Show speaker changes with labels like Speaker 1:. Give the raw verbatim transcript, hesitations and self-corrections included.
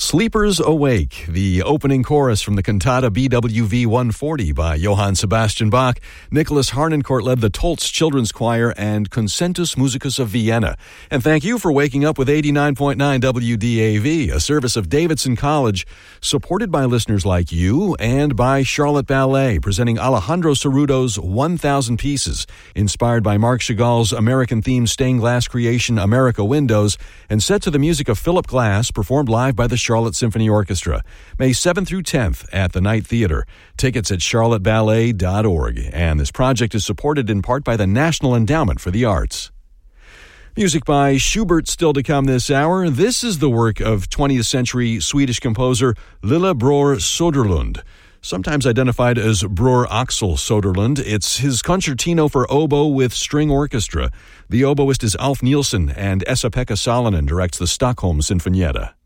Speaker 1: Sleepers Awake, the opening chorus from the cantata B W V one forty by Johann Sebastian Bach. Nicholas Harnoncourt led the Tolz Children's Choir and Concentus Musicus of Vienna. And thank you for waking up with eighty-nine point nine W D A V, a service of Davidson College, supported by listeners like you and by Charlotte Ballet, presenting Alejandro Cerruto's one thousand Pieces, inspired by Marc Chagall's American-themed stained glass creation America Windows, and set to the music of Philip Glass, performed live by the Charlotte Symphony Orchestra, May seventh through tenth at the Knight Theater. Tickets at charlotte ballet dot org. And this project is supported in part by the National Endowment for the Arts. Music by Schubert still to come this hour. This is the work of twentieth century Swedish composer Lilla Bror Söderlund. Sometimes identified as Bror Axel Söderlund, it's his concertino for oboe with string orchestra. The oboist is Alf Nielsen, and Esa-Pekka Salonen directs the Stockholm Sinfonietta.